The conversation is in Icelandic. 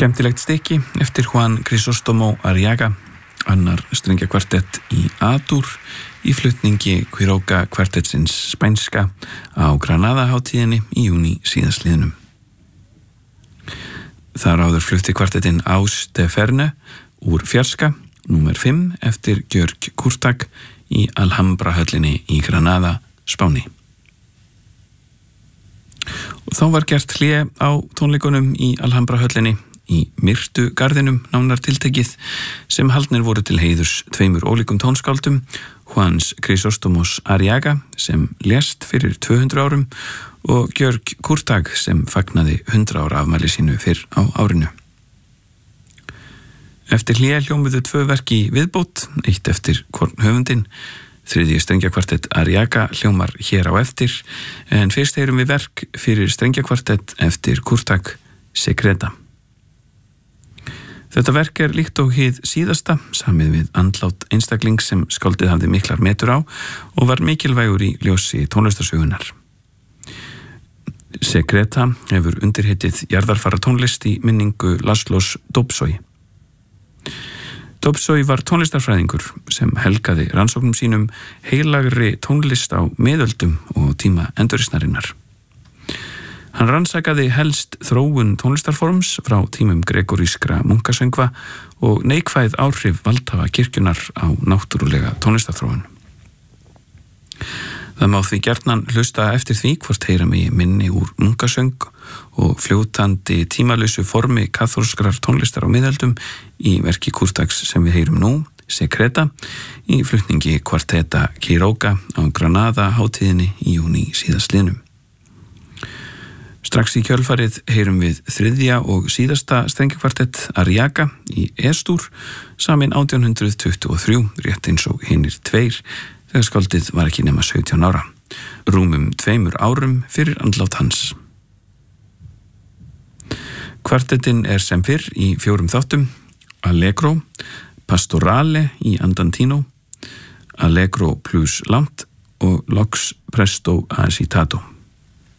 Skemmtilegt stykki eftir Juan Crisóstomo Arriaga, annar strengjakvartett í A-dúr í flutningi Quiroga kvartettsins spænska á Granada-hátíðinni í júní síðastliðnum. Þar áður flutti kvartettinn Aus de Ferne úr fjarska, númer 5 eftir Gjörg Kurtag í Alhambra-höllinni í Granada, Spáni. Og þá var gert hlé á tónleikunum í Alhambra-höllinni í myrtu garðinum nánar tiltekið sem haldnir voru til heiðurs tveimur ólíkum tónskáldum, Juan Crisóstomos Arriaga sem lést fyrir 200 árum og Gjörg Kurtag sem fagnaði 100 ára afmæli sínu fyrr á árinu. Eftir hlé hljómuðu 2 verk í viðbót, eitt eftir hvorn höfundinn. Þriðji strengjakvartett Arriaga hljómar hér á eftir, en fyrst heyrum við verk fyrir strengjakvartett eftir Kurtag, Secreta. Þetta verk líkt og hið síðasta, samið við andlát einstakling sem skáldið hafði miklar metur á og var mikilvægur í ljósi tónlistarsögunar. Secreta hefur undirheitið jarðarfara tónlist í minningu Laszlos Dobsoi. Dobsoi var tónlistarfræðingur sem helgaði rannsóknum sínum heilagri tónlist á miðöldum og tíma endurreisnarinnar. Hann rannsakaði helst þróun tónlistarforms frá tímum gregorískra munkasöngva og neikvæð áhrif valdhafa kirkjunar á náttúrulega tónlistarþróun. Það má því gjarnan hlusta eftir því hvort heyra megi minni úr munkasöng og fljótandi tímalausu formi kaþólskrar tónlistar á miðöldum í verki Kurtags sem við heyrum nú, Secreta, í flutningi kvartetta Quiroga á Granada hátíðinni í júní síðastliðnum. Strax í kjölfarið heyrum við þriðja og síðasta strengjakvartett Arriaga í E-dúr, samin 1823, rétt eins og hinir 2, þegar skáldið var ekki nema 17 ára, rúmum 2 árum fyrir andlát hans. Kvartettinn sem fyrr í 4 þáttum, Allegro, Pastorale í Andantino, Allegro plus Lant og Lox Presto Agitato.